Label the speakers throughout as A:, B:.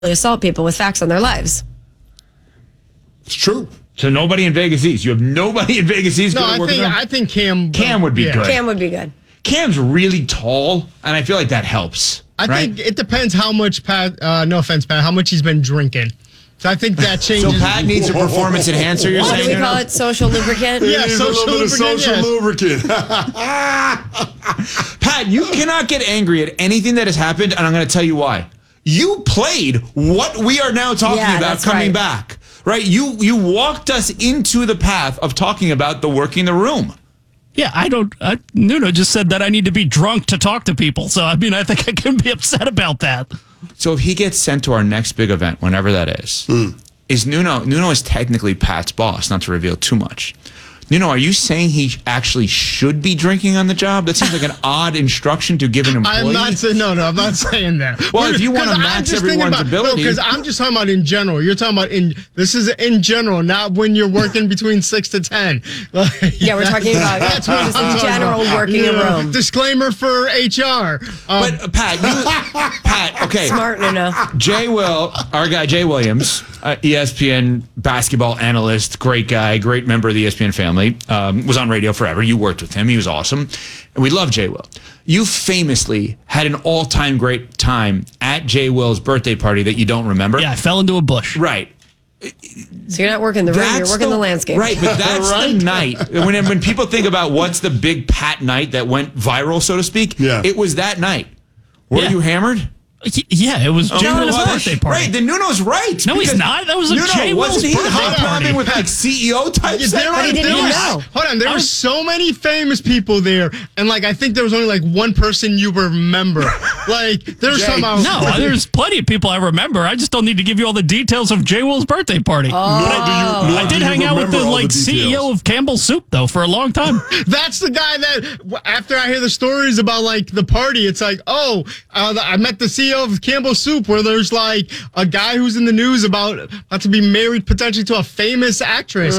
A: assault people with facts on their lives.
B: It's true.
C: So nobody in Vegas East. You have nobody in Vegas East.
D: No, I think Cam
C: would be good.
A: Cam would be good.
C: Cam's really tall, and I feel like that helps.
D: I think it depends how much Pat. No offense, Pat. How much he's been drinking. So I think that changes.
C: So Pat needs a performance enhancer. You're
A: What
C: saying?
A: do we call it? Social lubricant?
D: Yeah, social lubricant.
C: Pat, you cannot get angry at anything that has happened, and I'm going to tell you why. You played what we are now talking about coming back. Right? You walked us into the path of talking about the working the room.
E: Yeah, Nuno just said that I need to be drunk to talk to people. So, I mean, I think I can be upset about that.
C: So if he gets sent to our next big event, whenever that is Nuno is technically Pat's boss, not to reveal too much. Nuno, are you saying he actually should be drinking on the job? That seems like an odd instruction to give an employee.
D: I'm not saying that.
C: Well, if you want to match everyone's ability.
D: Because I'm just talking about in general. You're talking about this is in general, not when you're working between 6 to 10.
A: Yeah, we're talking about just in general working a room.
D: Disclaimer for HR.
C: But Pat, okay.
A: Smart enough.
C: Our guy Jay Williams, ESPN basketball analyst, great guy, great member of the ESPN family. Was on radio forever. You worked with him. He was awesome. And we love Jay Will. You famously had an all-time great time at Jay Will's birthday party that you don't remember.
E: Yeah, I fell into a bush.
C: Right.
A: So you're not working the room, you're working the landscape.
C: Right, but that's the night. When people think about what's the big Pat night that went viral, so to speak, it was that night. Were you hammered?
E: Yeah, it was Jay Will's birthday party.
C: Right, then Nuno's right.
E: No, he's not. That was a Jay Will's
C: wasn't he
E: birthday
C: hobnobbing with like CEO types?
D: Hold on, there were so many famous people there, and I think there was only one person you remember. There's somehow
E: there's plenty of people I remember. I just don't need to give you all the details of Jay Will's birthday party. I did hang out with the CEO of Campbell's Soup though for a long time.
D: That's the guy that after I hear the stories about the party, it's I met the CEO of Campbell's Soup, where there's a guy who's in the news about to be married potentially to a famous actress,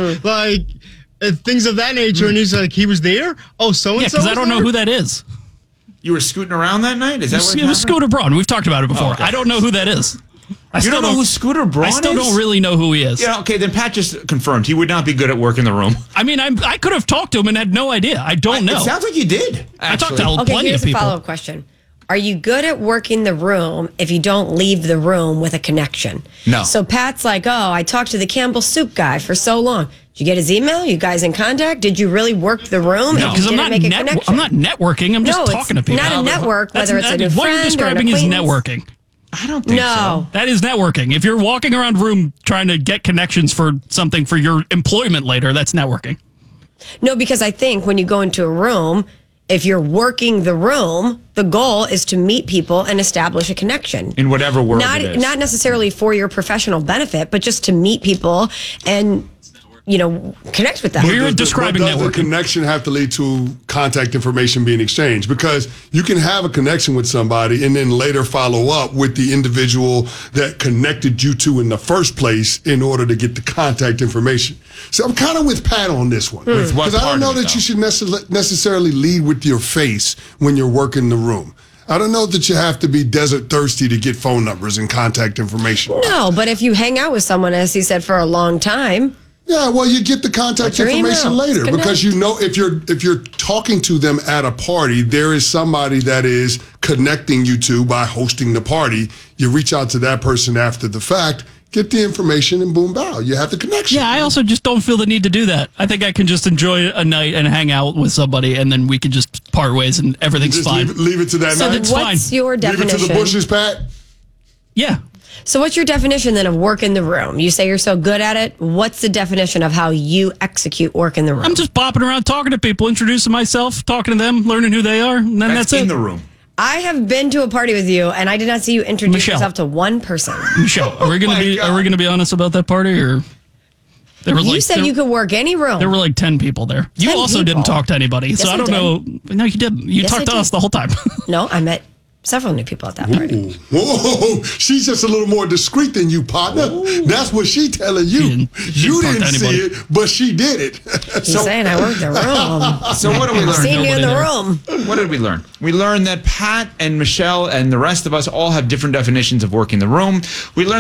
D: things of that nature, and he's he was there. Oh, so and so.
E: Because I don't know who that is.
C: You were scooting around that night? Is that what
E: it was? Scooter Braun. We've talked about it before.
C: Okay.
E: I don't know who that is.
C: You don't know who Scooter Braun is?
E: I still don't really know who he is.
C: Yeah, okay, then Pat just confirmed he would not be good at work in the room.
E: I mean, I could have talked to him and had no idea. I don't know.
C: It sounds like you did.
E: I talked to plenty of people.
A: Here's a follow-up question. Are you good at working the room if you don't leave the room with a connection?
C: No.
A: So Pat's I talked to the Campbell Soup guy for so long. Did you get his email? You guys in contact? Did you really work the room?
E: No, because I'm not networking. I'm just talking to people.
A: Not a network, whether it's a new friend
E: what you're describing is networking.
C: I don't think so.
E: That is networking. If you're walking around a room trying to get connections for something for your employment later, that's networking.
A: No, because I think when you go into a room, if you're working the room, the goal is to meet people and establish a connection.
C: In whatever world it is.
A: Not necessarily for your professional benefit, but just to meet people and connect with them.
E: We're describing
B: networking. Does the connection have to lead to contact information being exchanged? Because you can have a connection with somebody and then later follow up with the individual that connected you to in the first place in order to get the contact information. So I'm kind of with Pat on this one. Because I don't know that you should necessarily lead with your face when you're working the room. I don't know that you have to be desert thirsty to get phone numbers and contact information.
A: No, but if you hang out with someone, as he said, for a long time.
B: Yeah, well, you get the contact information later because if you're talking to them at a party, there is somebody that is connecting you to by hosting the party. You reach out to that person after the fact, get the information, and boom, bow. You have the connection.
E: Yeah, I also just don't feel the need to do that. I think I can just enjoy a night and hang out with somebody, and then we can just part ways, and everything's fine.
B: Leave it to that night.
A: So what's your definition?
B: Leave it to the bushes, Pat?
E: Yeah.
A: So what's your definition then of work in the room? You say you're so good at it. What's the definition of how you execute work in the room?
E: I'm just bopping around talking to people, introducing myself, talking to them, learning who they are, and then that's it.
C: In the room.
A: I have been to a party with you, and I did not see you introduce yourself to one person.
E: Michelle, are we going to be honest about that party, or
A: you said you could work any room?
E: There were 10 people there. You also didn't talk to anybody, so I don't know. No, you didn't. You talked to us the whole time.
A: No, I met several new people at that party.
B: Whoa, she's just a little more discreet than you, partner. Ooh. That's what she telling you. You didn't see it, but she did it.
A: She's saying I worked the room.
C: So what did we learn?
A: Seen you in the room.
C: What did we learn? We learned that Pat and Michelle and the rest of us all have different definitions of working the room. We learned